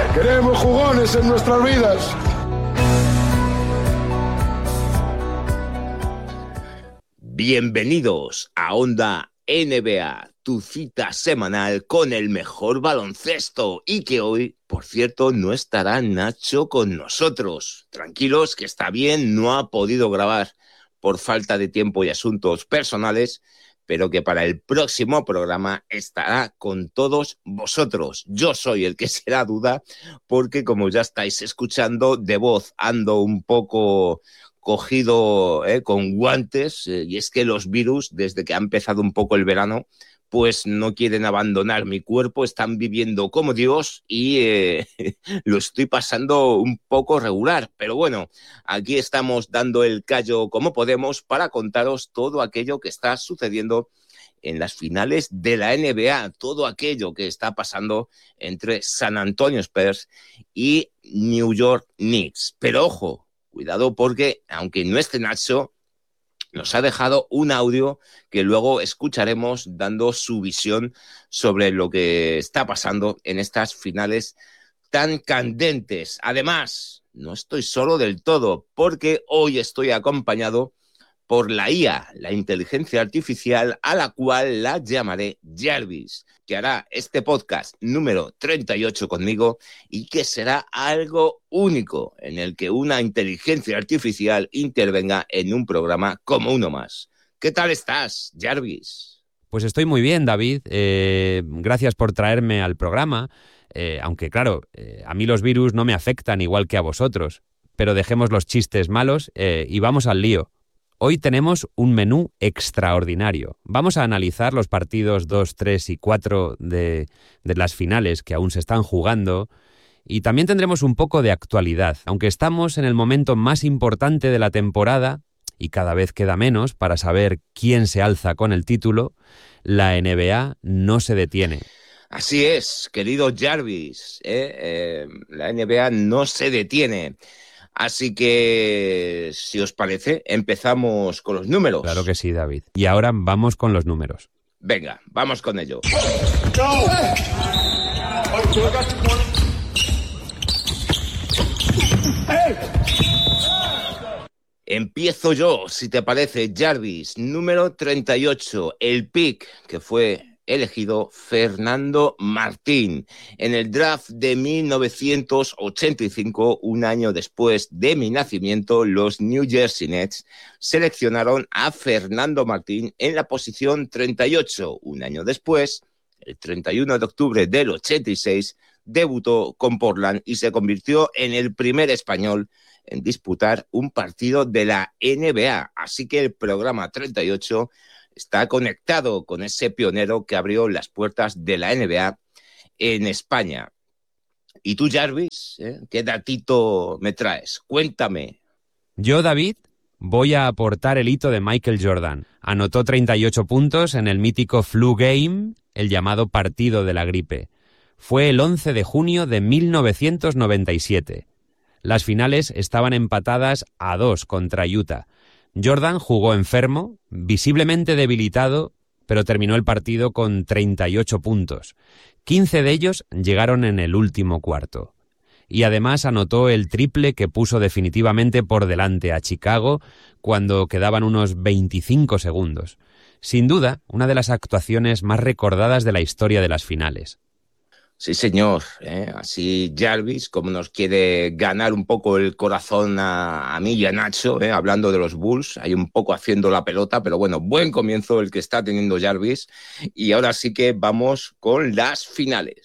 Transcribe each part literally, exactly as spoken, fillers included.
Queremos jugones en nuestras vidas. Bienvenidos a Onda N B A, tu cita semanal con el mejor baloncesto, y que hoy, por cierto, no estará Nacho con nosotros. Tranquilos, que está bien, no ha podido grabar por falta de tiempo y asuntos personales, pero que para el próximo programa estará con todos vosotros. Yo soy el que será duda, porque como ya estáis escuchando, de voz ando un poco cogido eh, con guantes, eh, y es que los virus, desde que ha empezado un poco el verano, pues no quieren abandonar mi cuerpo, están viviendo como Dios y eh, lo estoy pasando un poco regular. Pero bueno, aquí estamos dando el callo como podemos para contaros todo aquello que está sucediendo en las finales de la N B A, todo aquello que está pasando entre San Antonio Spurs y New York Knicks. Pero ojo, cuidado, porque aunque no esté Nacho, nos ha dejado un audio que luego escucharemos dando su visión sobre lo que está pasando en estas finales tan candentes. Además, no estoy solo del todo, porque hoy estoy acompañado por la I A, la inteligencia artificial, a la cual la llamaré Jarvis, que hará este podcast número treinta y ocho conmigo y que será algo único en el que una inteligencia artificial intervenga en un programa como uno más. ¿Qué tal estás, Jarvis? Pues estoy muy bien, David. Eh, gracias por traerme al programa, eh, aunque claro, eh, a mí los virus no me afectan igual que a vosotros, pero dejemos los chistes malos eh, y vamos al lío. Hoy tenemos un menú extraordinario. Vamos a analizar los partidos dos, tres y cuatro de, de las finales que aún se están jugando, y también tendremos un poco de actualidad. Aunque estamos en el momento más importante de la temporada y cada vez queda menos para saber quién se alza con el título, la N B A no se detiene. Así es, querido Jarvis, ¿eh? Eh, la N B A no se detiene. Así que, si os parece, empezamos con los números. Claro que sí, David. Y ahora vamos con los números. Venga, vamos con ello. Empiezo yo, si te parece, Jarvis. Número treinta y ocho, el pick que fue elegido Fernando Martín. En el draft de mil novecientos ochenta y cinco, un año después de mi nacimiento, los New Jersey Nets seleccionaron a Fernando Martín en la posición treinta y ocho. Un año después, el treinta y uno de octubre del ochenta y seis, debutó con Portland y se convirtió en el primer español en disputar un partido de la N B A. Así que el programa treinta y ocho está conectado con ese pionero que abrió las puertas de la N B A en España. ¿Y tú, Jarvis? ¿Eh? ¿Qué datito me traes? Cuéntame. Yo, David, voy a aportar el hito de Michael Jordan. Anotó treinta y ocho puntos en el mítico Flu Game, el llamado partido de la gripe. Fue el once de junio de mil novecientos noventa y siete. Las finales estaban empatadas a dos contra Utah. Jordan jugó enfermo, visiblemente debilitado, pero terminó el partido con treinta y ocho puntos. quince de ellos llegaron en el último cuarto. Y además anotó el triple que puso definitivamente por delante a Chicago cuando quedaban unos veinticinco segundos. Sin duda, una de las actuaciones más recordadas de la historia de las finales. Sí, señor, ¿eh? Así Jarvis, como nos quiere ganar un poco el corazón a, a mí y a Nacho, ¿eh? Hablando de los Bulls, hay un poco haciendo la pelota, pero bueno, buen comienzo el que está teniendo Jarvis. Y ahora sí que vamos con las finales.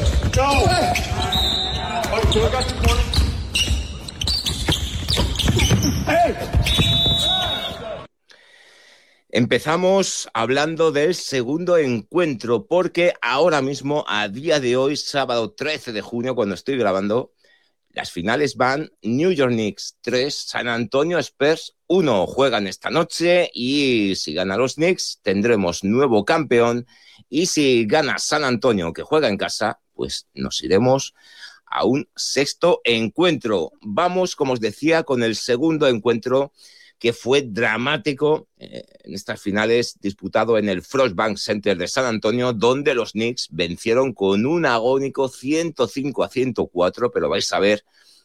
Empezamos hablando del segundo encuentro, porque ahora mismo, a día de hoy, sábado trece de junio, cuando estoy grabando, las finales van New York Knicks tres, San Antonio Spurs uno. Juegan esta noche y si gana los Knicks tendremos nuevo campeón, y si gana San Antonio, que juega en casa, pues nos iremos a un sexto encuentro. Vamos, como os decía, con el segundo encuentro que fue dramático eh, en estas finales disputado en el Frostbank Center de San Antonio, donde los Knicks vencieron con un agónico ciento cinco a ciento cuatro, pero vais a ver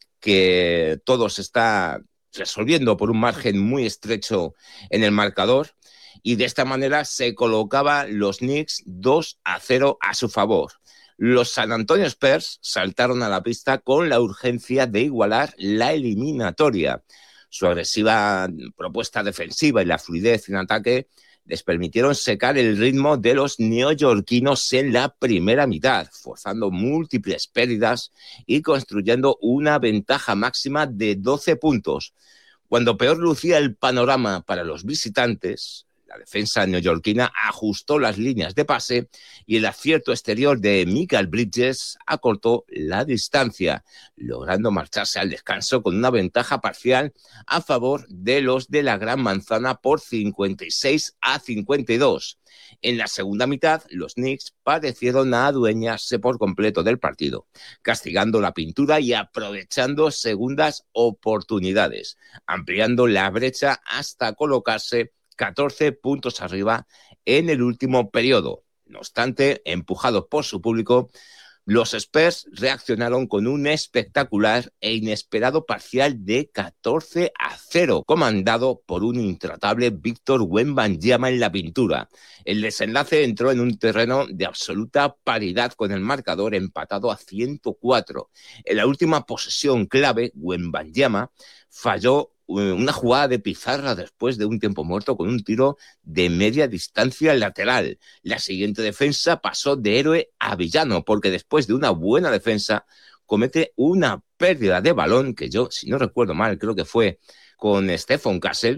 que todo se está resolviendo por un margen muy estrecho en el marcador, y de esta manera se colocaba los Knicks dos a cero a su favor. Los San Antonio Spurs saltaron a la pista con la urgencia de igualar la eliminatoria. Su agresiva propuesta defensiva y la fluidez en ataque les permitieron secar el ritmo de los neoyorquinos en la primera mitad, forzando múltiples pérdidas y construyendo una ventaja máxima de doce puntos. Cuando peor lucía el panorama para los visitantes, la defensa neoyorquina ajustó las líneas de pase y el acierto exterior de Mikal Bridges acortó la distancia, logrando marcharse al descanso con una ventaja parcial a favor de los de la Gran Manzana por cincuenta y seis a cincuenta y dos. En la segunda mitad, los Knicks parecieron adueñarse por completo del partido, castigando la pintura y aprovechando segundas oportunidades, ampliando la brecha hasta colocarse catorce puntos arriba en el último periodo. No obstante, empujados por su público, los Spurs reaccionaron con un espectacular e inesperado parcial de catorce a cero, comandado por un intratable Víctor Wembanyama en la pintura. El desenlace entró en un terreno de absoluta paridad con el marcador empatado a ciento cuatro. En la última posesión clave, Wembanyama falló una jugada de pizarra después de un tiempo muerto con un tiro de media distancia lateral. La siguiente defensa pasó de héroe a villano, porque después de una buena defensa comete una pérdida de balón, que yo, si no recuerdo mal, creo que fue con Stephon Castle,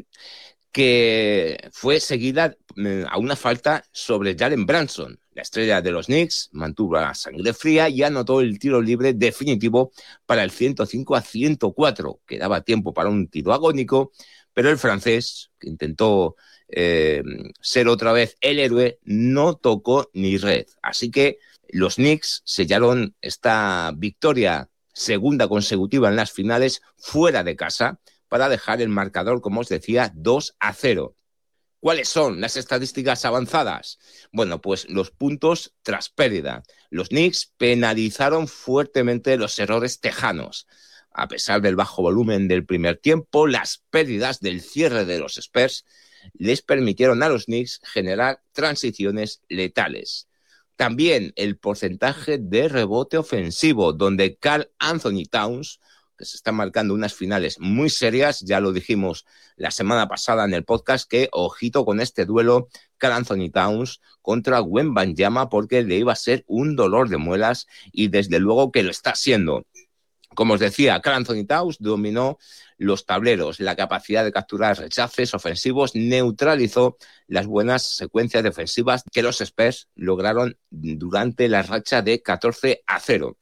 que fue seguida a una falta sobre Jalen Brunson. La estrella de los Knicks mantuvo la sangre fría y anotó el tiro libre definitivo para el ciento cinco a ciento cuatro. Quedaba tiempo para un tiro agónico, pero el francés, que intentó eh, ser otra vez el héroe, no tocó ni red. Así que los Knicks sellaron esta victoria segunda consecutiva en las finales fuera de casa para dejar el marcador, como os decía, dos a cero. ¿Cuáles son las estadísticas avanzadas? Bueno, pues los puntos tras pérdida. Los Knicks penalizaron fuertemente los errores tejanos. A pesar del bajo volumen del primer tiempo, las pérdidas del cierre de los Spurs les permitieron a los Knicks generar transiciones letales. También el porcentaje de rebote ofensivo, donde Karl Anthony Towns, que se están marcando unas finales muy serias, ya lo dijimos la semana pasada en el podcast, que ojito con este duelo Karl Anthony Towns contra Wembanyama, porque le iba a ser un dolor de muelas y desde luego que lo está siendo. Como os decía, Karl Anthony Towns dominó los tableros, la capacidad de capturar rechaces ofensivos, neutralizó las buenas secuencias defensivas que los Spurs lograron durante la racha de catorce a cero.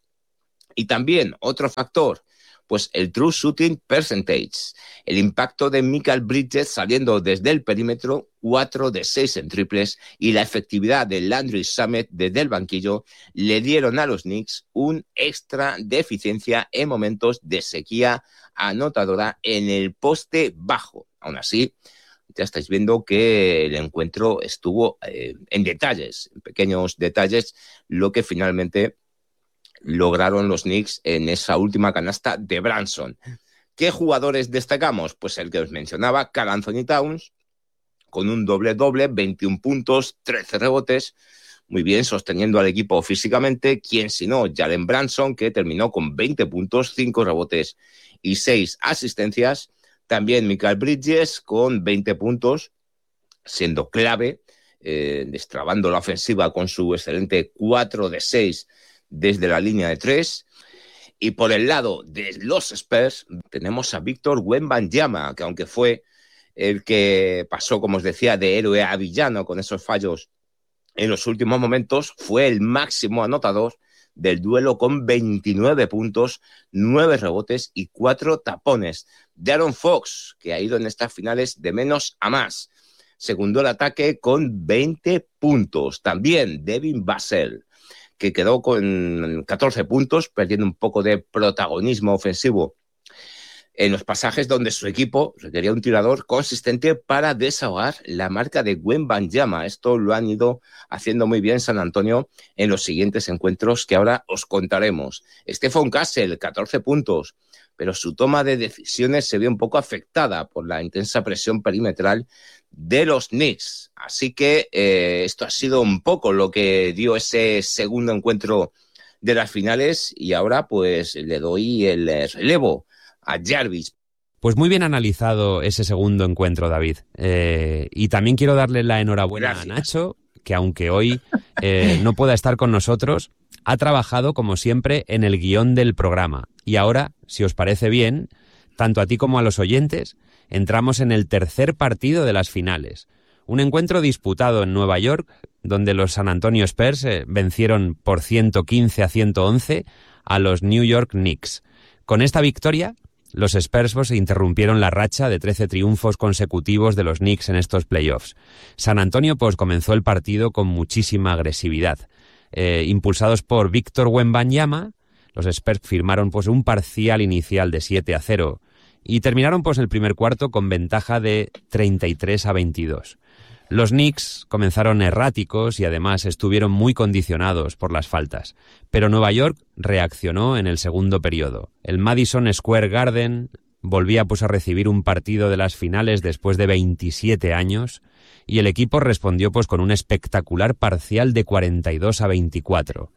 Y también otro factor, pues el true shooting percentage, el impacto de Mikal Bridges saliendo desde el perímetro, cuatro de seis en triples, y la efectividad de Landry Shamet desde el banquillo le dieron a los Knicks un extra de eficiencia en momentos de sequía anotadora en el poste bajo. Aún así, ya estáis viendo que el encuentro estuvo eh, en detalles, en pequeños detalles, lo que finalmente lograron los Knicks en esa última canasta de Brunson. ¿Qué jugadores destacamos? Pues el que os mencionaba, Karl Anthony Towns, con un doble-doble, veintiún puntos, trece rebotes, muy bien sosteniendo al equipo físicamente. ¿Quién si no? Jalen Brunson, que terminó con veinte puntos, cinco rebotes y seis asistencias. También Mikal Bridges con veinte puntos, siendo clave, eh, destrabando la ofensiva con su excelente cuatro de seis desde la línea de tres. Y por el lado de los Spurs tenemos a Víctor Wembanyama, que aunque fue el que pasó, como os decía, de héroe a villano con esos fallos en los últimos momentos, fue el máximo anotador del duelo con veintinueve puntos, nueve rebotes y cuatro tapones. De'Aaron Fox, que ha ido en estas finales de menos a más, secundó el ataque con veinte puntos. También Devin Vassell, que quedó con catorce puntos, perdiendo un poco de protagonismo ofensivo en los pasajes donde su equipo requería un tirador consistente para desahogar la marca de Wembanyama. Esto lo han ido haciendo muy bien San Antonio en los siguientes encuentros que ahora os contaremos. Stephon Castle, catorce puntos, pero su toma de decisiones se ve un poco afectada por la intensa presión perimetral de los Knicks. Así que eh, esto ha sido un poco lo que dio ese segundo encuentro de las finales y ahora pues le doy el relevo a Jarvis. Pues muy bien analizado ese segundo encuentro, David. Eh, y también quiero darle la enhorabuena Gracias. a Nacho, que aunque hoy eh, no pueda estar con nosotros, ha trabajado, como siempre, en el guión del programa. Y ahora, si os parece bien, tanto a ti como a los oyentes, entramos en el tercer partido de las finales. Un encuentro disputado en Nueva York, donde los San Antonio Spurs eh, vencieron por ciento quince a ciento once a los New York Knicks. Con esta victoria, los Spurs pues, interrumpieron la racha de trece triunfos consecutivos de los Knicks en estos playoffs. San Antonio pues, comenzó el partido con muchísima agresividad. Eh, impulsados por Víctor Wembanyama, los Spurs firmaron pues, un parcial inicial de siete a cero y terminaron pues, el primer cuarto con ventaja de treinta y tres a veintidós. Los Knicks comenzaron erráticos y además estuvieron muy condicionados por las faltas, pero Nueva York reaccionó en el segundo periodo. El Madison Square Garden volvía pues, a recibir un partido de las finales después de veintisiete años y el equipo respondió pues, con un espectacular parcial de cuarenta y dos a veinticuatro.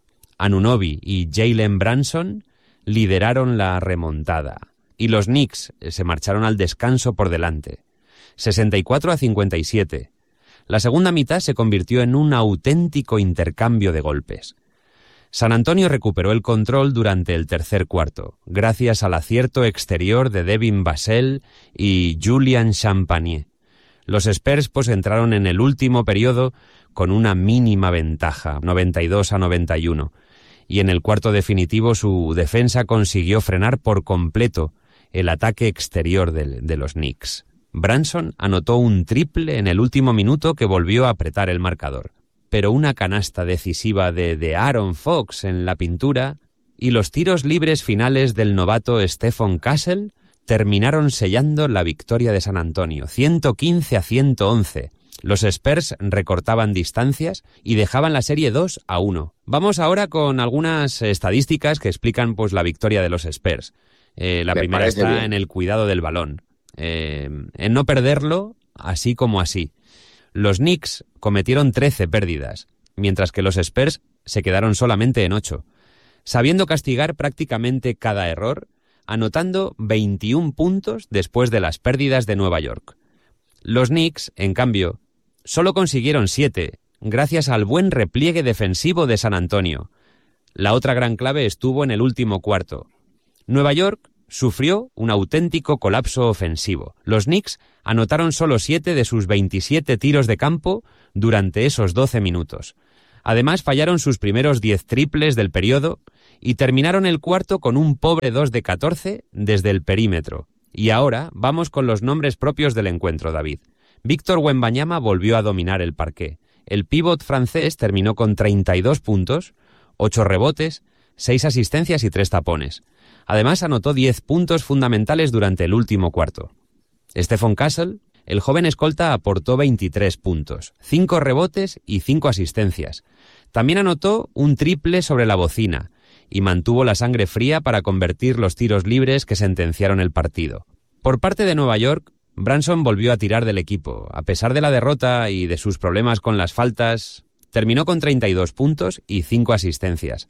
Anunoby y Jalen Brunson lideraron la remontada y los Knicks se marcharon al descanso por delante. sesenta y cuatro a cincuenta y siete. La segunda mitad se convirtió en un auténtico intercambio de golpes. San Antonio recuperó el control durante el tercer cuarto, gracias al acierto exterior de Devin Vassell y Julian Champagnie. Los Spurs pues, entraron en el último periodo con una mínima ventaja, noventa y dos a noventa y uno, y en el cuarto definitivo su defensa consiguió frenar por completo el ataque exterior de, de los Knicks. Brunson anotó un triple en el último minuto que volvió a apretar el marcador, pero una canasta decisiva de, de Aaron Fox en la pintura y los tiros libres finales del novato Stephon Castle terminaron sellando la victoria de San Antonio, ciento quince a ciento once. Los Spurs recortaban distancias y dejaban la serie dos a uno. Vamos ahora con algunas estadísticas que explican pues, la victoria de los Spurs. Eh, la Me primera está bien. en el cuidado del balón. Eh, en no perderlo así como así. Los Knicks cometieron trece pérdidas, mientras que los Spurs se quedaron solamente en ocho, sabiendo castigar prácticamente cada error, anotando veintiún puntos después de las pérdidas de Nueva York. Los Knicks, en cambio, solo consiguieron siete, gracias al buen repliegue defensivo de San Antonio. La otra gran clave estuvo en el último cuarto. Nueva York sufrió un auténtico colapso ofensivo. Los Knicks anotaron solo siete de sus veintisiete tiros de campo durante esos doce minutos. Además, fallaron sus primeros diez triples del periodo y terminaron el cuarto con un pobre dos de catorce desde el perímetro. Y ahora vamos con los nombres propios del encuentro, David. Víctor Wembanyama volvió a dominar el parqué. El pívot francés terminó con treinta y dos puntos, ocho rebotes, seis asistencias y tres tapones. Además, anotó diez puntos fundamentales durante el último cuarto. Stephon Castle, el joven escolta, aportó veintitrés puntos, cinco rebotes y cinco asistencias. También anotó un triple sobre la bocina y mantuvo la sangre fría para convertir los tiros libres que sentenciaron el partido. Por parte de Nueva York, Brunson volvió a tirar del equipo. A pesar de la derrota y de sus problemas con las faltas, terminó con treinta y dos puntos y cinco asistencias.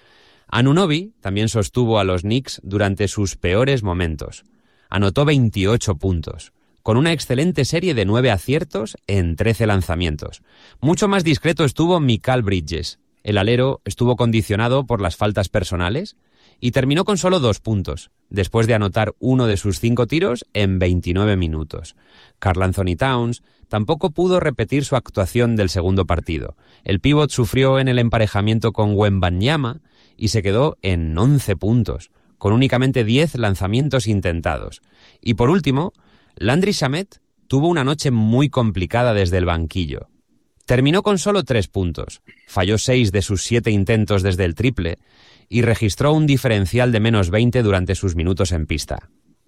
Anunoby también sostuvo a los Knicks durante sus peores momentos. Anotó veintiocho puntos, con una excelente serie de nueve aciertos en trece lanzamientos. Mucho más discreto estuvo Mikal Bridges. El alero estuvo condicionado por las faltas personales y terminó con solo dos puntos, después de anotar uno de sus cinco tiros en veintinueve minutos. Karl Anthony Towns tampoco pudo repetir su actuación del segundo partido. El pívot sufrió en el emparejamiento con Wembanyama y se quedó en once puntos, con únicamente diez lanzamientos intentados. Y por último, Landry Shamet tuvo una noche muy complicada desde el banquillo. Terminó con solo tres puntos, falló seis de sus siete intentos desde el triple y registró un diferencial de menos veinte durante sus minutos en pista.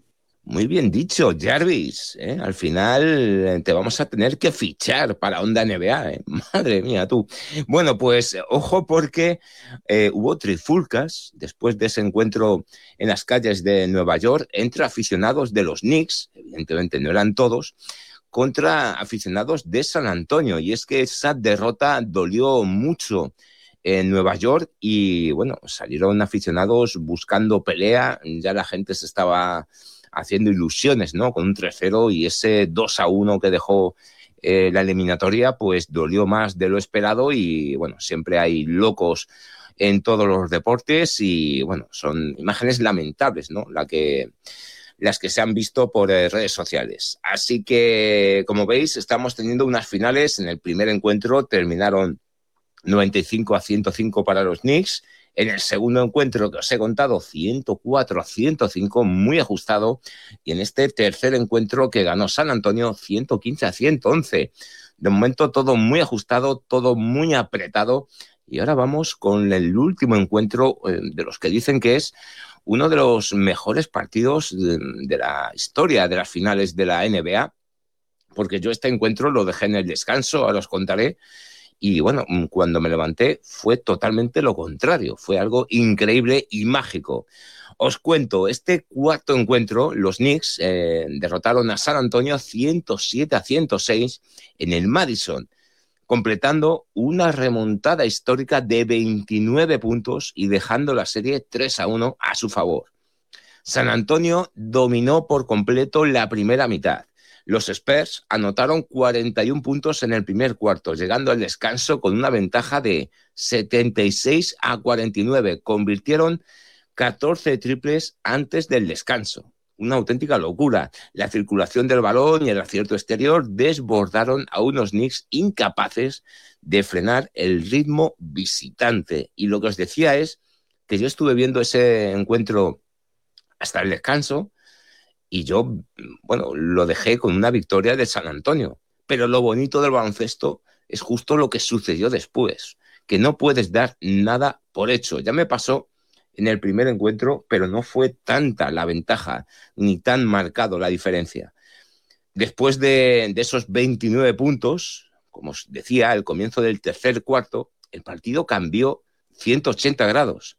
Muy bien dicho, Jarvis, ¿eh? Al final te vamos a tener que fichar para Onda N B A, ¿eh? Madre mía, tú. Bueno, pues ojo porque eh, hubo trifulcas después de ese encuentro en las calles de Nueva York entre aficionados de los Knicks, evidentemente no eran todos, contra aficionados de San Antonio. Y es que esa derrota dolió mucho en Nueva York y, bueno, salieron aficionados buscando pelea, ya la gente se estaba haciendo ilusiones, ¿no? Con un tres cero y ese dos a uno que dejó eh, la eliminatoria, pues dolió más de lo esperado y, bueno, siempre hay locos en todos los deportes y, bueno, son imágenes lamentables, ¿no? La que, las que se han visto por eh, redes sociales. Así que, como veis, estamos teniendo unas finales. En el primer encuentro terminaron noventa y cinco a ciento cinco para los Knicks. En el segundo encuentro que os he contado, ciento cuatro a ciento cinco, muy ajustado. Y en este tercer encuentro que ganó San Antonio, ciento quince a ciento once. De momento todo muy ajustado, todo muy apretado. Y ahora vamos con el último encuentro eh, de los que dicen que es uno de los mejores partidos de, de la historia de las finales de la N B A. Porque yo este encuentro lo dejé en el descanso, ahora os contaré. Y bueno, cuando me levanté fue totalmente lo contrario, fue algo increíble y mágico. Os cuento, este cuarto encuentro, los Knicks eh, derrotaron a San Antonio ciento siete a ciento seis en el Madison, completando una remontada histórica de veintinueve puntos y dejando la serie tres a uno a su favor. San Antonio dominó por completo la primera mitad. Los Spurs anotaron cuarenta y un puntos en el primer cuarto, llegando al descanso con una ventaja de setenta y seis a cuarenta y nueve. Convirtieron catorce triples antes del descanso. Una auténtica locura. La circulación del balón y el acierto exterior desbordaron a unos Knicks incapaces de frenar el ritmo visitante. Y lo que os decía es que yo estuve viendo ese encuentro hasta el descanso, y yo, bueno, lo dejé con una victoria de San Antonio. Pero lo bonito del baloncesto es justo lo que sucedió después, que no puedes dar nada por hecho. Ya me pasó en el primer encuentro, pero no fue tanta la ventaja, ni tan marcado la diferencia. Después de, de esos veintinueve puntos, como os decía, al comienzo del tercer cuarto, el partido cambió ciento ochenta grados.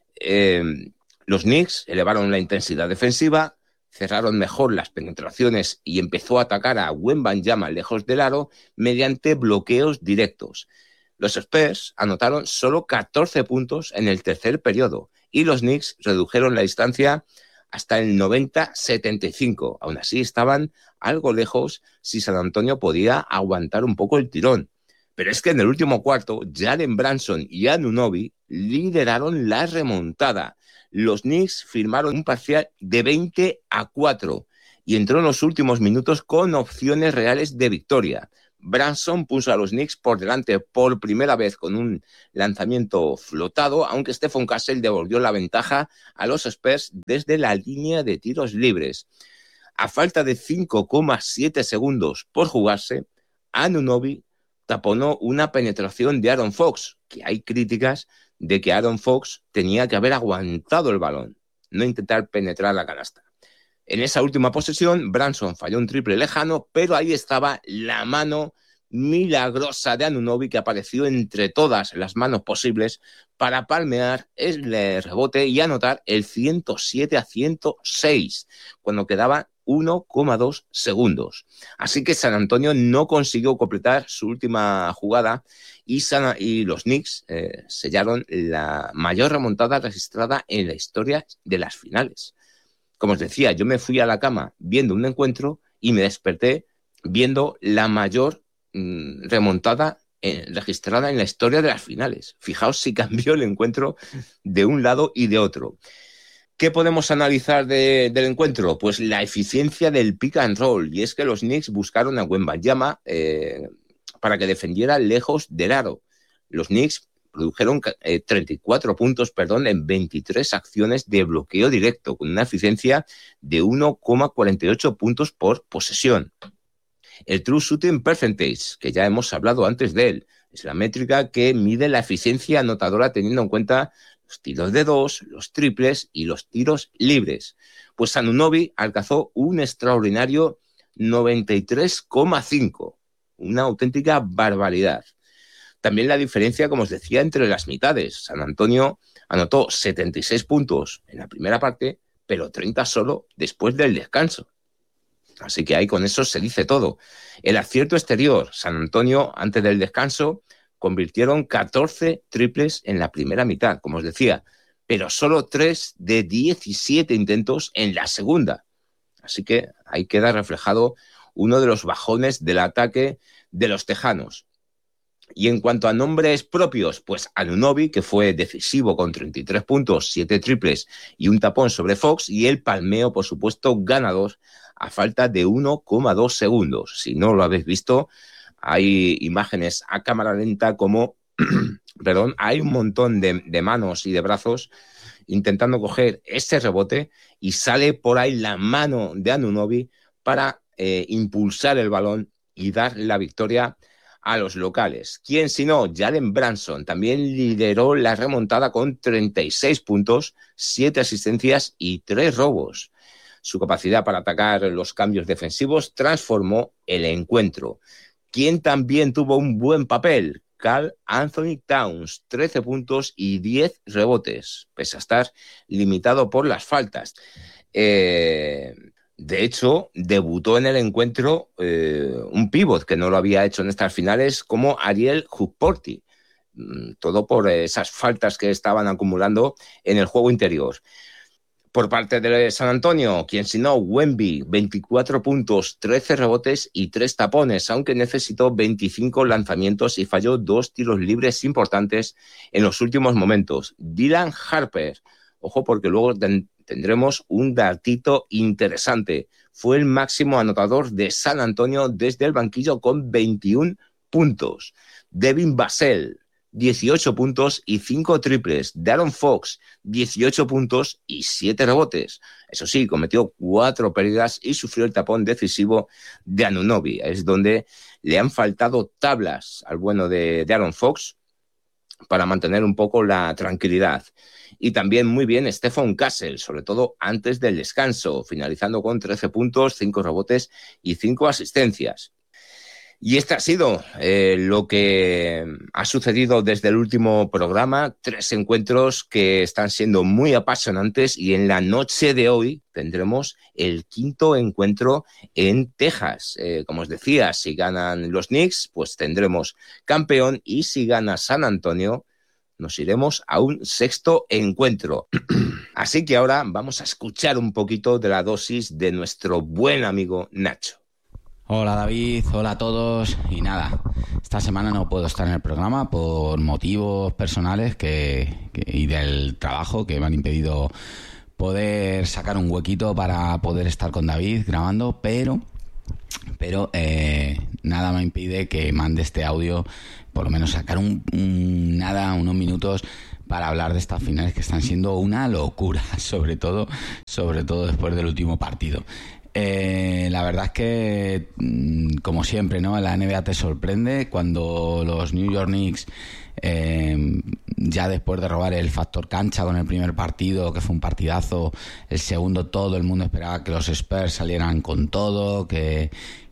Eh, los Knicks elevaron la intensidad defensiva, cerraron mejor las penetraciones y empezó a atacar a Wembanyama lejos del aro mediante bloqueos directos. Los Spurs anotaron solo catorce puntos en el tercer periodo y los Knicks redujeron la distancia hasta el noventa a setenta y cinco. Aún así estaban algo lejos si San Antonio podía aguantar un poco el tirón. Pero es que en el último cuarto, Jalen Brunson y Anunoby lideraron la remontada. Los Knicks firmaron un parcial de veinte a cuatro y entró en los últimos minutos con opciones reales de victoria. Brunson puso a los Knicks por delante por primera vez con un lanzamiento flotado, aunque Stephen Castle devolvió la ventaja a los Spurs desde la línea de tiros libres. A falta de cinco coma siete segundos por jugarse, Anunoby taponó una penetración de Aaron Fox, que hay críticas de que Aaron Fox tenía que haber aguantado el balón, no intentar penetrar la canasta. En esa última posesión, Brunson falló un triple lejano, pero ahí estaba la mano milagrosa de Anunoby que apareció entre todas las manos posibles para palmear el rebote y anotar el ciento siete a ciento seis, cuando quedaba uno coma dos segundos. Así que San Antonio no consiguió completar su última jugada y, San, y los Knicks eh, sellaron la mayor remontada registrada en la historia de las finales. Como os decía, yo me fui a la cama viendo un encuentro y me desperté viendo la mayor mmm, remontada eh, registrada en la historia de las finales. Fijaos si cambió el encuentro de un lado y de otro. ¿Qué podemos analizar de, del encuentro? Pues la eficiencia del pick and roll. Y es que los Knicks buscaron a Wembanyama eh, para que defendiera lejos del aro. Los Knicks produjeron eh, treinta y cuatro puntos perdón, en veintitrés acciones de bloqueo directo, con una eficiencia de uno coma cuarenta y ocho puntos por posesión. El True Shooting Percentage, que ya hemos hablado antes de él, es la métrica que mide la eficiencia anotadora teniendo en cuenta los tiros de dos, los triples y los tiros libres. Pues Anunoby alcanzó un extraordinario noventa y tres coma cinco, una auténtica barbaridad. También la diferencia, como os decía, entre las mitades. San Antonio anotó setenta y seis puntos en la primera parte, pero treinta solo después del descanso. Así que ahí con eso se dice todo. El acierto exterior, San Antonio, antes del descanso, convirtieron catorce triples en la primera mitad, como os decía, pero solo tres de diecisiete intentos en la segunda. Así que ahí queda reflejado uno de los bajones del ataque de los tejanos. Y en cuanto a nombres propios, pues Anunoby, que fue decisivo con treinta y tres puntos, siete triples y un tapón sobre Fox, y el palmeo, por supuesto, ganador a falta de uno coma dos segundos. Si no lo habéis visto, hay imágenes a cámara lenta como, perdón, hay un montón de, de manos y de brazos intentando coger ese rebote y sale por ahí la mano de Anunoby para eh, impulsar el balón y dar la victoria a los locales. ¿Quién si no? Jalen Brunson también lideró la remontada con treinta y seis puntos, siete asistencias y tres robos. Su capacidad para atacar los cambios defensivos transformó el encuentro. ¿Quién también tuvo un buen papel? Karl Anthony Towns, trece puntos y diez rebotes, pese a estar limitado por las faltas. Eh... De hecho, debutó en el encuentro eh, un pívot que no lo había hecho en estas finales, como Ariel Hukporti. Todo por esas faltas que estaban acumulando en el juego interior. Por parte de San Antonio, quien si no, Wemby, veinticuatro puntos, trece rebotes y tres tapones, aunque necesitó veinticinco lanzamientos y falló dos tiros libres importantes en los últimos momentos. Dylan Harper, ojo porque luego ten- tendremos un datito interesante. Fue el máximo anotador de San Antonio desde el banquillo con veintiún puntos. Devin Vassell, dieciocho puntos y cinco triples. De'Aaron Fox, dieciocho puntos y siete rebotes. Eso sí, cometió cuatro pérdidas y sufrió el tapón decisivo de Anunoby. Es donde le han faltado tablas al bueno de De'Aaron Fox para mantener un poco la tranquilidad. Y también muy bien Stephon Castle, sobre todo antes del descanso, finalizando con trece puntos, cinco rebotes y cinco asistencias. Y este ha sido eh, lo que ha sucedido desde el último programa, tres encuentros que están siendo muy apasionantes, y en la noche de hoy tendremos el quinto encuentro en Texas. Eh, como os decía, si ganan los Knicks, pues tendremos campeón, y si gana San Antonio, nos iremos a un sexto encuentro. Así que ahora vamos a escuchar un poquito de la dosis de nuestro buen amigo Nacho. Hola David, hola a todos. Y nada, esta semana no puedo estar en el programa por motivos personales que, que, y del trabajo que me han impedido poder sacar un huequito para poder estar con David grabando, pero pero eh, nada me impide que mande este audio, por lo menos sacar un, un nada, unos minutos para hablar de estas finales que están siendo una locura, sobre todo, sobre todo después del último partido. Eh, la verdad es que, como siempre, ¿no? La N B A te sorprende cuando los New York Knicks, eh, ya después de robar el factor cancha con el primer partido, que fue un partidazo, el segundo todo el mundo esperaba que los Spurs salieran con todo, que,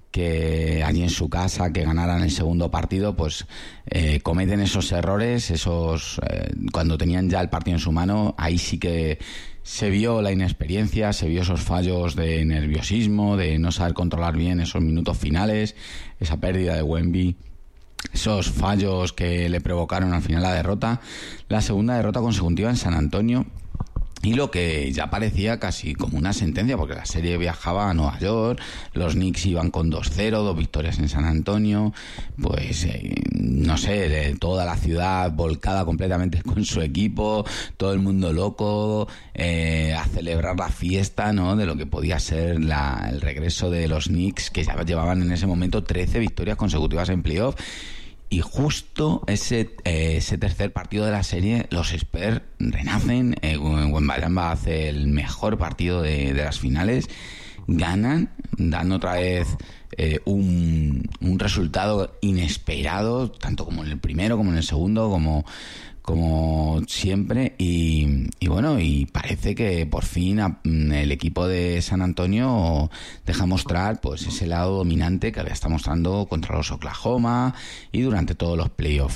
que allí en su casa, que ganaran el segundo partido, pues eh, cometen esos errores, esos eh, cuando tenían ya el partido en su mano. Ahí sí que se vio la inexperiencia, se vio esos fallos de nerviosismo, de no saber controlar bien esos minutos finales, esa pérdida de Wemby, esos fallos que le provocaron al final la derrota, la segunda derrota consecutiva en San Antonio, y lo que ya parecía casi como una sentencia, porque la serie viajaba a Nueva York, los Knicks iban con dos cero, dos victorias en San Antonio, pues eh, no sé, de toda la ciudad volcada completamente con su equipo, todo el mundo loco, eh, a celebrar la fiesta, ¿no?, de lo que podía ser la, el regreso de los Knicks, que ya llevaban en ese momento trece victorias consecutivas en playoff. Y justo ese, eh, ese tercer partido de la serie, los Spurs renacen, eh, Wembanyama hace el mejor partido de, de las finales, ganan, dan otra vez eh, un, un resultado inesperado, tanto como en el primero, como en el segundo, como, como siempre, y, y bueno, y parece que por fin a, el equipo de San Antonio deja mostrar pues ese lado dominante que había estado mostrando contra los Oklahoma y durante todos los playoffs.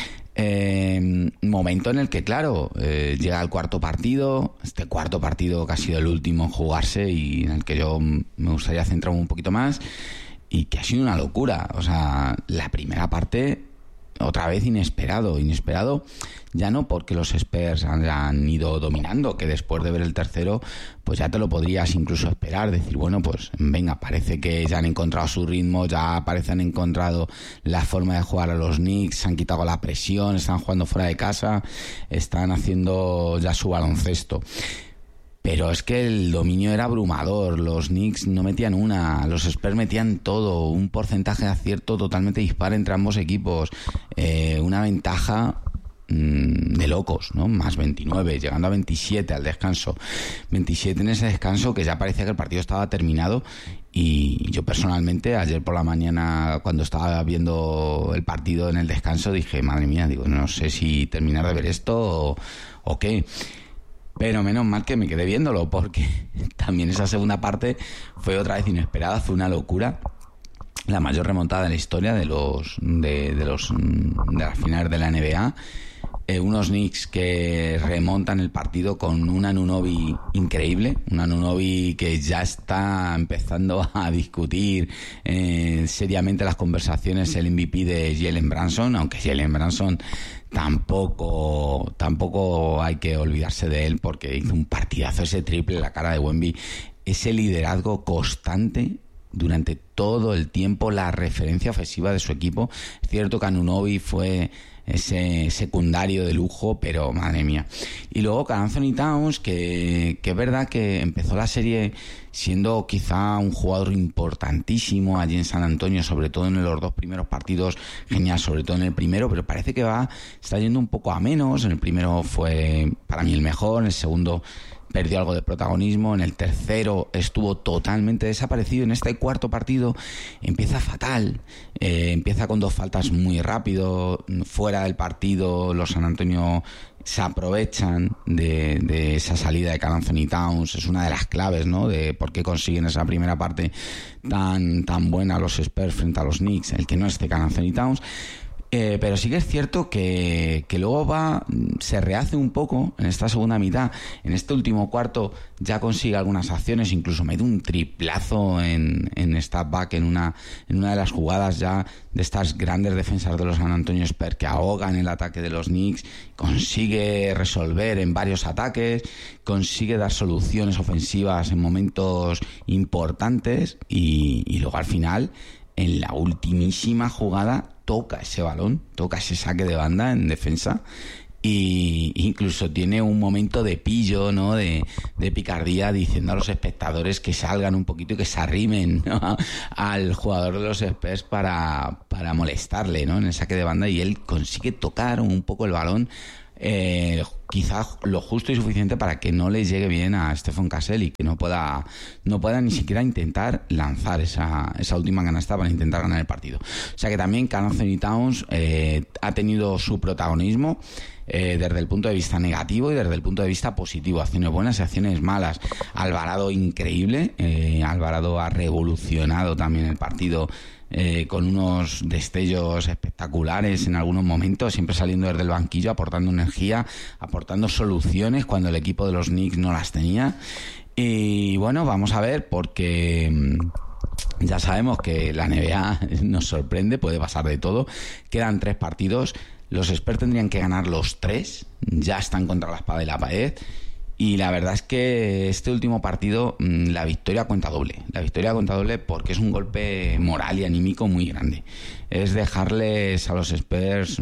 Eh, momento en el que, claro, eh, llega el cuarto partido, este cuarto partido que ha sido el último en jugarse y en el que yo me gustaría centrarme un poquito más, y que ha sido una locura. O sea, la primera parte, otra vez inesperado, inesperado ya no porque los Spurs han, han ido dominando, que después de ver el tercero pues ya te lo podrías incluso esperar, decir, bueno, pues venga, parece que ya han encontrado su ritmo, ya parece han encontrado la forma de jugar a los Knicks, se han quitado la presión, están jugando fuera de casa, están haciendo ya su baloncesto. Pero es que el dominio era abrumador, los Knicks no metían una, los Spurs metían todo, un porcentaje de acierto totalmente dispar entre ambos equipos, eh, una ventaja mmm, de locos, ¿no? Más veintinueve, llegando a veintisiete al descanso, veintisiete en ese descanso que ya parecía que el partido estaba terminado. Y yo personalmente ayer por la mañana, cuando estaba viendo el partido en el descanso, dije, madre mía, digo, no sé si terminar de ver esto o, o qué. Pero menos mal que me quedé viéndolo, porque también esa segunda parte fue otra vez inesperada, fue una locura. La mayor remontada de la historia de los de, de los de las finales de la N B A. Eh, unos Knicks que remontan el partido con un Anunoby increíble, un Anunoby que ya está empezando a discutir eh, seriamente las conversaciones el M V P de Jalen Brunson, aunque Jalen Brunson tampoco tampoco hay que olvidarse de él, porque hizo un partidazo, ese triple, la cara de Wemby, ese liderazgo constante durante todo el tiempo, la referencia ofensiva de su equipo. Es cierto que Anunoby fue ese secundario de lujo, pero madre mía. Y luego Karl Anthony Towns, que, que es verdad que empezó la serie siendo quizá un jugador importantísimo allí en San Antonio, sobre todo en los dos primeros partidos, genial, sobre todo en el primero, pero parece que va, está yendo un poco a menos. En el primero fue para mí el mejor, en el segundo perdió algo de protagonismo, en el tercero estuvo totalmente desaparecido, en este cuarto partido empieza fatal, eh, empieza con dos faltas muy rápido, fuera del partido los San Antonio se aprovechan de, de esa salida de Karl Anthony Towns, es una de las claves, ¿no?, de por qué consiguen esa primera parte tan, tan buena los Spurs frente a los Knicks, el que no esté Karl Anthony Towns. Eh, pero sí que es cierto que, que luego va, se rehace un poco en esta segunda mitad. En este último cuarto ya consigue algunas acciones, incluso mete un triplazo en, en step back en una, en una de las jugadas ya de estas grandes defensas de los San Antonio Spurs que ahogan el ataque de los Knicks. Consigue resolver en varios ataques, consigue dar soluciones ofensivas en momentos importantes y, y luego al final, en la ultimísima jugada, toca ese balón, toca ese saque de banda en defensa, y incluso tiene un momento de pillo, ¿no?, de, de picardía, diciendo a los espectadores que salgan un poquito y que se arrimen, ¿no?, al jugador de los Spurs para, para molestarle, ¿no?, en el saque de banda, y él consigue tocar un poco el balón, eh, quizás lo justo y suficiente para que no le llegue bien a Stephen Castle y que no pueda no pueda ni siquiera intentar lanzar esa, esa última canasta para intentar ganar el partido. O sea que también Karl Anthony Towns eh, ha tenido su protagonismo eh, desde el punto de vista negativo y desde el punto de vista positivo, acciones buenas y acciones malas. Alvarado increíble, eh, Alvarado ha revolucionado también el partido Eh, con unos destellos espectaculares en algunos momentos, siempre saliendo desde el banquillo, aportando energía, aportando soluciones cuando el equipo de los Knicks no las tenía. Y bueno, vamos a ver, porque ya sabemos que la N B A nos sorprende, puede pasar de todo. Quedan tres partidos, los Spurs tendrían que ganar los tres, ya están contra la espada y la pared. Y la verdad es que este último partido, la victoria cuenta doble. La victoria cuenta doble porque es un golpe moral y anímico muy grande. Es dejarles a los Spurs,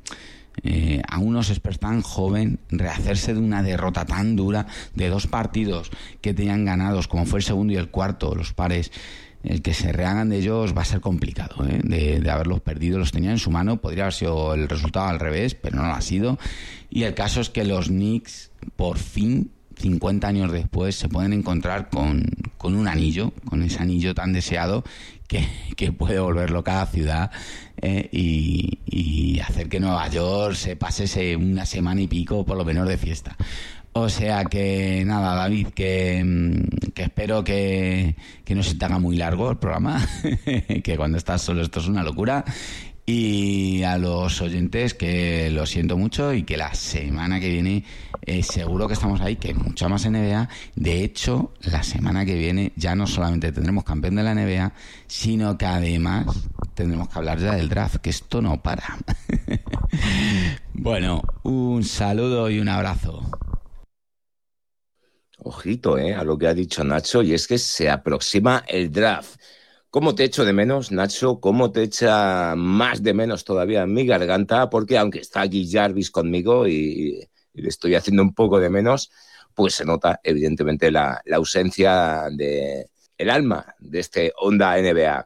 eh, a unos Spurs tan joven, rehacerse de una derrota tan dura, de dos partidos que tenían ganados, como fue el segundo y el cuarto, los pares. El que se rehagan de ellos va a ser complicado, ¿eh? de, de haberlos perdido, los tenían en su mano, podría haber sido el resultado al revés, pero no lo ha sido. Y el caso es que los Knicks por fin cincuenta años después, se pueden encontrar con, con un anillo, con ese anillo tan deseado que, que puede volver loca a la ciudad eh, y, y hacer que Nueva York se pase una semana y pico por lo menos de fiesta. O sea que nada, David, que, que espero que, que no se te haga muy largo el programa, que cuando estás solo esto es una locura. Y a los oyentes que lo siento mucho y que la semana que viene eh, seguro que estamos ahí, que mucha más N B A. De hecho, la semana que viene ya no solamente tendremos campeón de la N B A, sino que además tendremos que hablar ya del draft, que esto no para. Bueno, un saludo y un abrazo. Ojito, eh, a lo que ha dicho Nacho, y es que se aproxima el draft. ¿Cómo te echo de menos, Nacho? ¿Cómo te echa más de menos todavía en mi garganta? Porque aunque está aquí Jarvis conmigo y, y le estoy haciendo un poco de menos, pues se nota evidentemente la, la ausencia de el alma de este Onda N B A.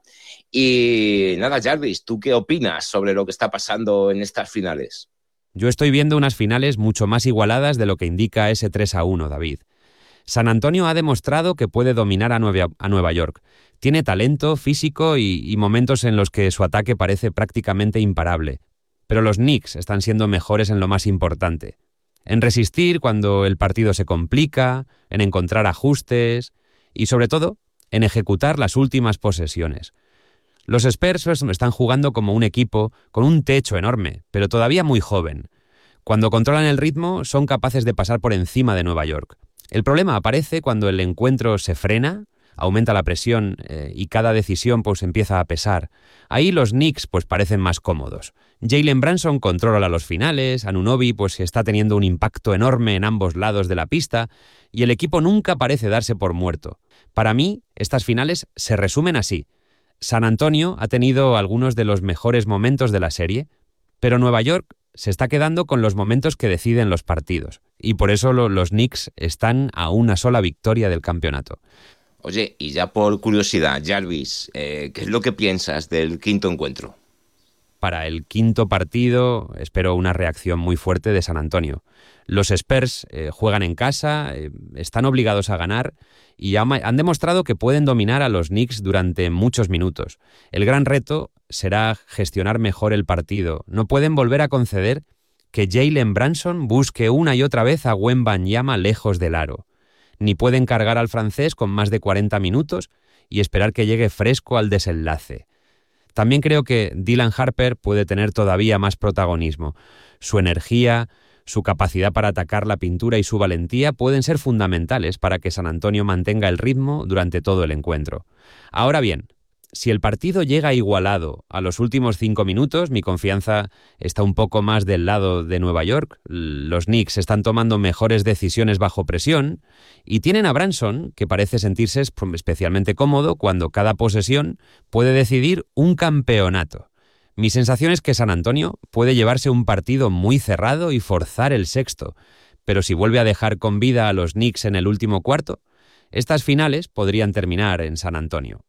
Y nada, Jarvis, ¿tú qué opinas sobre lo que está pasando en estas finales? Yo estoy viendo unas finales mucho más igualadas de lo que indica ese tres a uno, David. San Antonio ha demostrado que puede dominar a Nueva, a Nueva York. Tiene talento, físico y, y momentos en los que su ataque parece prácticamente imparable. Pero los Knicks están siendo mejores en lo más importante. En resistir cuando el partido se complica, en encontrar ajustes y, sobre todo, en ejecutar las últimas posesiones. Los Spurs están jugando como un equipo con un techo enorme, pero todavía muy joven. Cuando controlan el ritmo, son capaces de pasar por encima de Nueva York. El problema aparece cuando el encuentro se frena, aumenta la presión eh, y cada decisión pues empieza a pesar. Ahí los Knicks pues parecen más cómodos. Jalen Brunson controla los finales, Anunoby pues está teniendo un impacto enorme en ambos lados de la pista y el equipo nunca parece darse por muerto. Para mí, estas finales se resumen así. San Antonio ha tenido algunos de los mejores momentos de la serie, pero Nueva York se está quedando con los momentos que deciden los partidos. Y por eso lo, los Knicks están a una sola victoria del campeonato. Oye, y ya por curiosidad, Jarvis, eh, ¿qué es lo que piensas del quinto encuentro? Para el quinto partido espero una reacción muy fuerte de San Antonio. Los Spurs eh, juegan en casa, eh, están obligados a ganar y han, han demostrado que pueden dominar a los Knicks durante muchos minutos. El gran reto será gestionar mejor el partido. No pueden volver a conceder que Jalen Brunson busque una y otra vez a Wembanyama lejos del aro. Ni pueden cargar al francés con más de cuarenta minutos y esperar que llegue fresco al desenlace. También creo que Dylan Harper puede tener todavía más protagonismo. Su energía, su capacidad para atacar la pintura y su valentía pueden ser fundamentales para que San Antonio mantenga el ritmo durante todo el encuentro. Ahora bien, si el partido llega igualado a los últimos cinco minutos, mi confianza está un poco más del lado de Nueva York. Los Knicks están tomando mejores decisiones bajo presión y tienen a Brunson, que parece sentirse especialmente cómodo cuando cada posesión puede decidir un campeonato. Mi sensación es que San Antonio puede llevarse un partido muy cerrado y forzar el sexto, pero si vuelve a dejar con vida a los Knicks en el último cuarto, estas finales podrían terminar en San Antonio.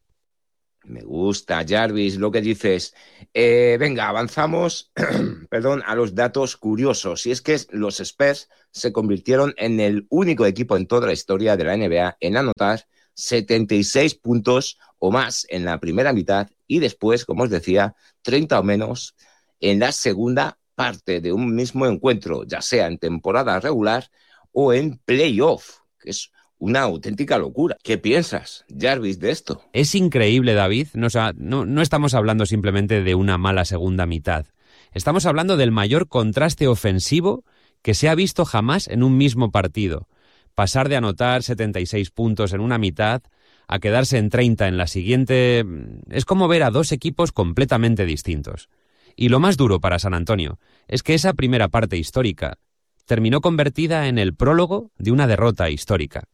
Me gusta, Jarvis, lo que dices. Eh, venga, avanzamos perdón, a los datos curiosos. Y es que los Spurs se convirtieron en el único equipo en toda la historia de la N B A en anotar setenta y seis puntos o más en la primera mitad y después, como os decía, treinta o menos en la segunda parte de un mismo encuentro, ya sea en temporada regular o en playoff, que es una auténtica locura. ¿Qué piensas, Jarvis, de esto? Es increíble, David. No, o sea, no, no estamos hablando simplemente de una mala segunda mitad. Estamos hablando del mayor contraste ofensivo que se ha visto jamás en un mismo partido. Pasar de anotar setenta y seis puntos en una mitad a quedarse en treinta en la siguiente es como ver a dos equipos completamente distintos. Y lo más duro para San Antonio es que esa primera parte histórica terminó convertida en el prólogo de una derrota histórica.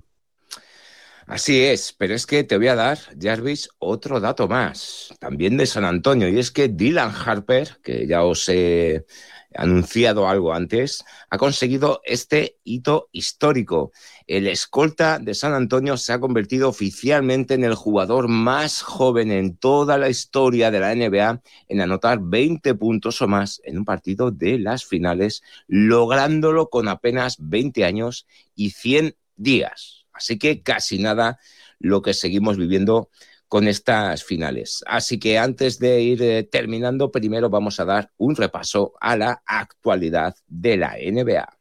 Así es, pero es que te voy a dar, Jarvis, otro dato más, también de San Antonio, y es que Dylan Harper, que ya os he anunciado algo antes, ha conseguido este hito histórico. El escolta de San Antonio se ha convertido oficialmente en el jugador más joven en toda la historia de la N B A en anotar veinte puntos o más en un partido de las finales, lográndolo con apenas veinte años y cien días. Así que casi nada lo que seguimos viviendo con estas finales. Así que antes de ir eh, terminando, primero vamos a dar un repaso a la actualidad de la N B A.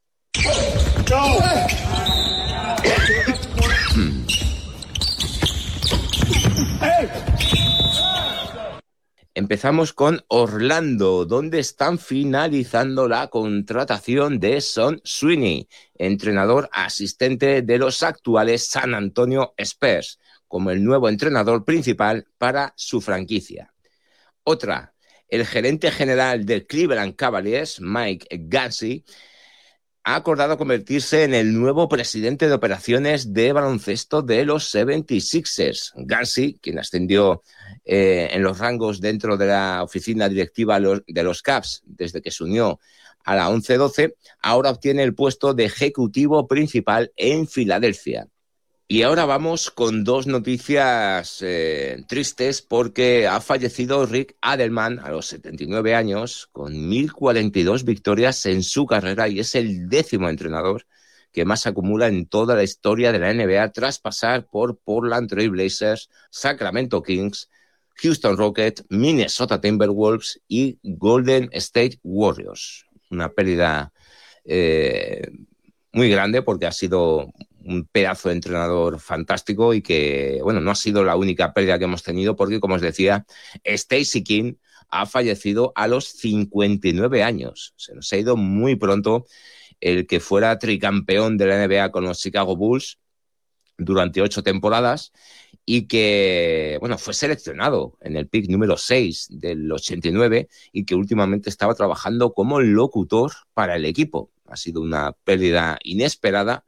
Empezamos con Orlando, donde están finalizando la contratación de Son Sweeney, entrenador asistente de los actuales San Antonio Spurs, como el nuevo entrenador principal para su franquicia. Otra, el gerente general de Cleveland Cavaliers, Mike Gansey, ha acordado convertirse en el nuevo presidente de operaciones de baloncesto de los setenta y seis ers. Gansey, quien ascendió eh, en los rangos dentro de la oficina directiva de los Cavs desde que se unió a la once doce, ahora obtiene el puesto de ejecutivo principal en Filadelfia. Y ahora vamos con dos noticias eh, tristes, porque ha fallecido Rick Adelman a los setenta y nueve años con mil cuarenta y dos victorias en su carrera, y es el décimo entrenador que más acumula en toda la historia de la N B A, tras pasar por Portland Trail Blazers, Sacramento Kings, Houston Rockets, Minnesota Timberwolves y Golden State Warriors. Una pérdida eh, muy grande, porque ha sido un pedazo de entrenador fantástico y que, bueno, no ha sido la única pérdida que hemos tenido, porque, como os decía, Stacey King ha fallecido a los cincuenta y nueve años. Se nos ha ido muy pronto el que fuera tricampeón de la N B A con los Chicago Bulls durante ocho temporadas y que, bueno, fue seleccionado en el pick número seis del ochenta y nueve y que últimamente estaba trabajando como locutor para el equipo. Ha sido una pérdida inesperada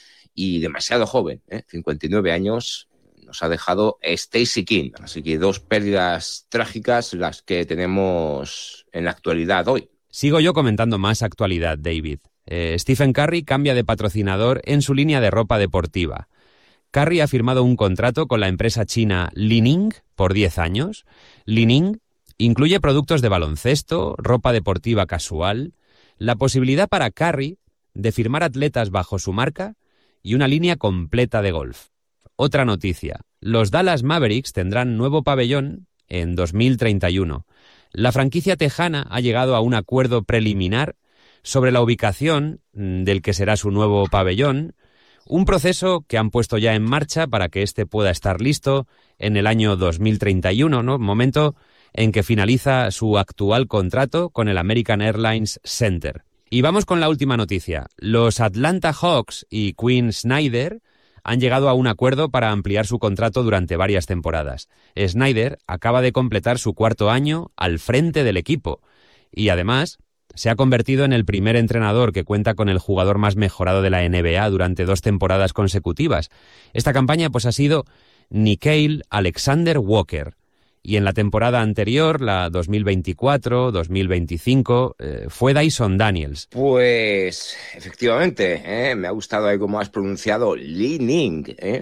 y demasiado joven, ¿eh? cincuenta y nueve años nos ha dejado Stacey King. Así que dos pérdidas trágicas las que tenemos en la actualidad hoy. Sigo yo comentando más actualidad, David. Eh, Stephen Curry cambia de patrocinador en su línea de ropa deportiva. Curry ha firmado un contrato con la empresa china Li-Ning por diez años. Li-Ning incluye productos de baloncesto, ropa deportiva casual, la posibilidad para Curry de firmar atletas bajo su marca y una línea completa de golf. Otra noticia. Los Dallas Mavericks tendrán nuevo pabellón en dos mil treinta y uno. La franquicia tejana ha llegado a un acuerdo preliminar sobre la ubicación del que será su nuevo pabellón, un proceso que han puesto ya en marcha para que este pueda estar listo en el año dos mil treinta y uno, ¿no? Momento en que finaliza su actual contrato con el American Airlines Center. Y vamos con la última noticia. Los Atlanta Hawks y Quinn Snyder han llegado a un acuerdo para ampliar su contrato durante varias temporadas. Snyder acaba de completar su cuarto año al frente del equipo y además se ha convertido en el primer entrenador que cuenta con el jugador más mejorado de la N B A durante dos temporadas consecutivas. Esta campaña pues ha sido Nickeil Alexander-Walker. Y en la temporada anterior, la dos mil veinticuatro dos mil veinticinco, eh, fue Dyson Daniels. Pues efectivamente, ¿eh? Me ha gustado ahí cómo has pronunciado Li-Ning. ¿eh?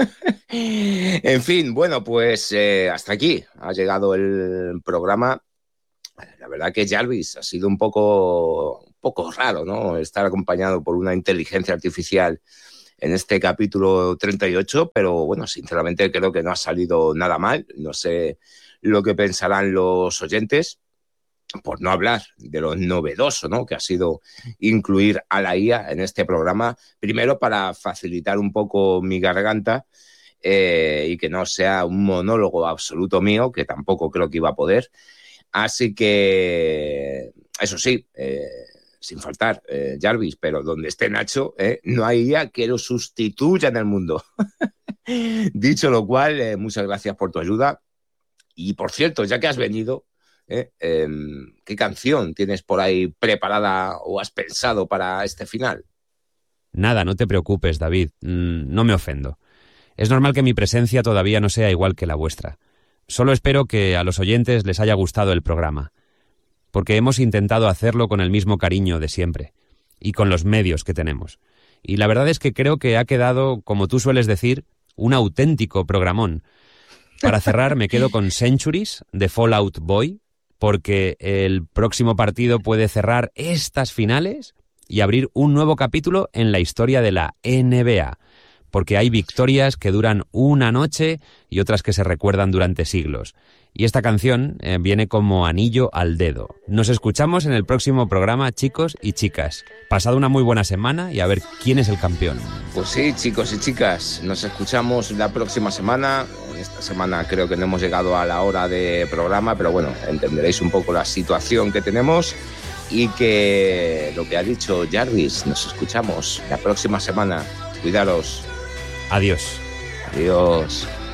En fin, bueno, pues eh, hasta aquí ha llegado el programa. La verdad que Jarvis ha sido un poco, un poco raro, ¿no? Estar acompañado por una inteligencia artificial en este capítulo treinta y ocho, pero bueno, sinceramente creo que no ha salido nada mal. No sé lo que pensarán los oyentes, por no hablar de lo novedoso, ¿no?, que ha sido incluir a la I A en este programa, primero para facilitar un poco mi garganta eh, y que no sea un monólogo absoluto mío, que tampoco creo que iba a poder. Así que, eso sí, eh, sin faltar, eh, Jarvis, pero donde esté Nacho, eh, no hay I A que lo sustituya en el mundo. Dicho lo cual, eh, muchas gracias por tu ayuda. Y, por cierto, ya que has venido, eh, eh, ¿qué canción tienes por ahí preparada o has pensado para este final? Nada, no te preocupes, David. No me ofendo. Es normal que mi presencia todavía no sea igual que la vuestra. Solo espero que a los oyentes les haya gustado el programa, porque hemos intentado hacerlo con el mismo cariño de siempre y con los medios que tenemos. Y la verdad es que creo que ha quedado, como tú sueles decir, un auténtico programón. Para cerrar, me quedo con Centuries de Fall Out Boy, porque el próximo partido puede cerrar estas finales y abrir un nuevo capítulo en la historia de la N B A, porque hay victorias que duran una noche y otras que se recuerdan durante siglos. Y esta canción eh, viene como anillo al dedo. Nos escuchamos en el próximo programa, chicos y chicas. Pasad una muy buena semana y a ver quién es el campeón. Pues sí, chicos y chicas, nos escuchamos la próxima semana. Esta semana creo que no hemos llegado a la hora de programa, pero bueno, entenderéis un poco la situación que tenemos y que lo que ha dicho Jarvis, nos escuchamos la próxima semana. Cuidaros. Adiós. Adiós.